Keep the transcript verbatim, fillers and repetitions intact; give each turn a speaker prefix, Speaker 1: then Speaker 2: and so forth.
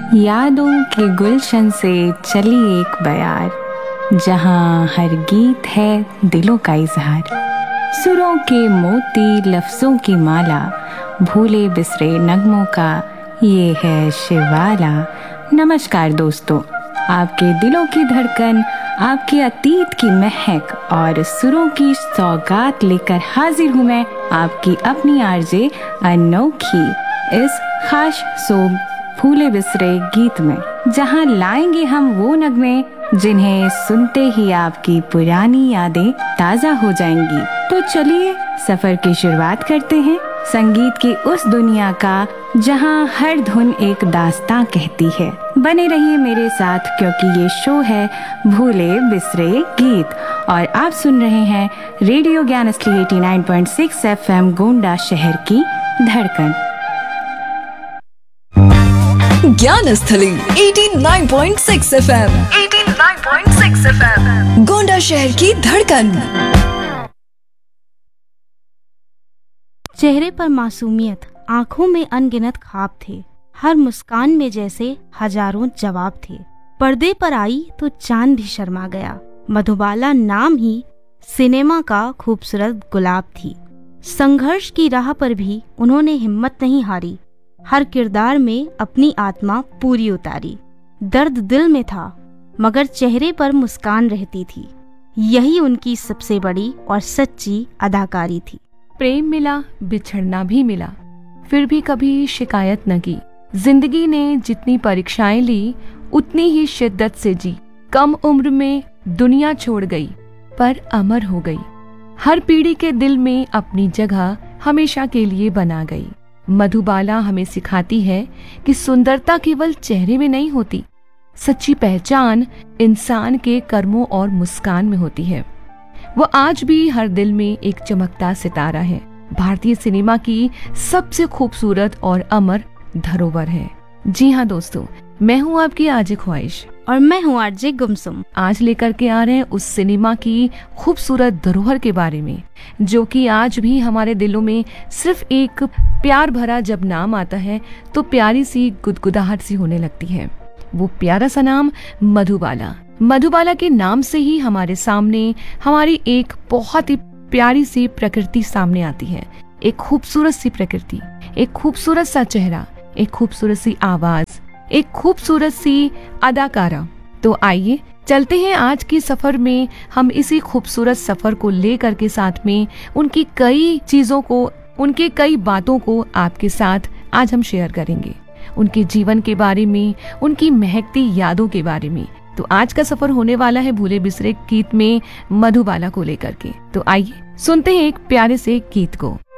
Speaker 1: यादों के गुलशन से चली एक बयार, जहाँ हर गीत है दिलों का इजहार। सुरों के मोती लफ्जों की माला, भूले बिसरे नगमों का ये है शिवाला। नमस्कार दोस्तों, आपके दिलों की धड़कन, आपके अतीत की महक और सुरों की सौगात लेकर हाजिर हूँ मैं, आपकी अपनी आरजे अनोखी, इस खास शो भूले बिसरे गीत में, जहां लाएंगे हम वो नगमे जिन्हें सुनते ही आपकी पुरानी यादें ताजा हो जाएंगी। तो चलिए सफर की शुरुआत करते हैं संगीत की उस दुनिया का, जहां हर धुन एक दास्तां कहती है। बने रहिए मेरे साथ, क्योंकि ये शो है भूले बिसरे गीत और आप सुन रहे हैं रेडियो ज्ञान असली नवासी पॉइंट छह एफएम गोंडा, शहर की धड़कन।
Speaker 2: ज्ञान स्थली नवासी पॉइंट छह एफएम नवासी पॉइंट छह एफएम गोंडा, शहर की धड़कन।
Speaker 3: चेहरे पर मासूमियत, आंखों में अनगिनत ख्वाब थे, हर मुस्कान में जैसे हजारों जवाब थे। पर्दे पर आई तो चांद भी शर्मा गया, मधुबाला नाम ही सिनेमा का खूबसूरत गुलाब थी। संघर्ष की राह पर भी उन्होंने हिम्मत नहीं हारी, हर किरदार में अपनी आत्मा पूरी उतारी। दर्द दिल में था मगर चेहरे पर मुस्कान रहती थी, यही उनकी सबसे बड़ी और सच्ची अदाकारी थी।
Speaker 4: प्रेम मिला, बिछड़ना भी मिला, फिर भी कभी शिकायत न की। जिंदगी ने जितनी परीक्षाएं ली, उतनी ही शिद्दत से जी। कम उम्र में दुनिया छोड़ गई, पर अमर हो गई। हर पीढ़ी के दिल में अपनी जगह हमेशा के लिए बना गई। मधुबाला हमें सिखाती है कि सुंदरता केवल चेहरे में नहीं होती, सच्ची पहचान इंसान के कर्मों और मुस्कान में होती है। वो आज भी हर दिल में एक चमकता सितारा है, भारतीय सिनेमा की सबसे खूबसूरत और अमर धरोहर है। जी हाँ दोस्तों, मैं हूँ आपकी आरजे ख्वाहिश
Speaker 3: और मैं हूँ आरजे गुमसुम।
Speaker 4: आज लेकर के आ रहे हैं उस सिनेमा की खूबसूरत धरोहर के बारे में, जो कि आज भी हमारे दिलों में सिर्फ एक प्यार भरा जब नाम आता है तो प्यारी सी गुदगुदाहट सी होने लगती है। वो प्यारा सा नाम मधुबाला। मधुबाला के नाम से ही हमारे सामने हमारी एक बहुत ही प्यारी सी प्रकृति सामने आती है। एक खूबसूरत सी प्रकृति, एक खूबसूरत सा चेहरा, एक खूबसूरत सी आवाज, एक खूबसूरत सी अदाकारा। तो आइए चलते हैं आज की सफर में, हम इसी खूबसूरत सफर को लेकर के साथ में उनकी कई चीजों को, उनके कई बातों को आपके साथ आज हम शेयर करेंगे। उनके जीवन के बारे में, उनकी महकती यादों के बारे में। तो आज का सफर होने वाला है भूले बिसरे गीत में मधुबाला को लेकर के। तो आइए सुनते हैं एक प्यारे से गीत को।